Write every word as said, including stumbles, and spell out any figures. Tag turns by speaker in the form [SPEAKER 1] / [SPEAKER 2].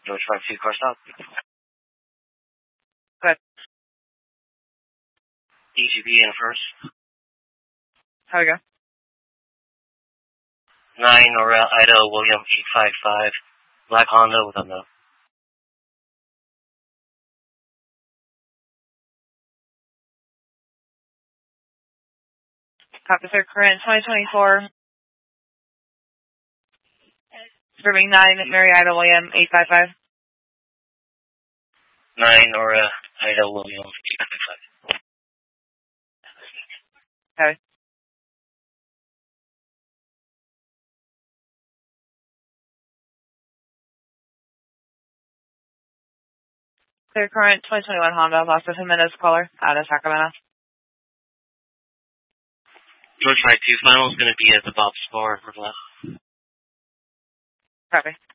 [SPEAKER 1] George five two, car stop.
[SPEAKER 2] Good.
[SPEAKER 1] D G B in first.
[SPEAKER 2] How we go?
[SPEAKER 1] nine Norel Idaho William eight five five. Black Honda with unknown.
[SPEAKER 2] Copy, third current, twenty twenty-four. Serving nine Mary Ida William eight five five.
[SPEAKER 1] nine Nora Ida William eight five five.
[SPEAKER 2] Okay. Clear current, twenty twenty-one Honda, Los Jimenez caller out of Sacramento.
[SPEAKER 1] George five two, final is going to be at the Bob Spar.
[SPEAKER 2] Copy.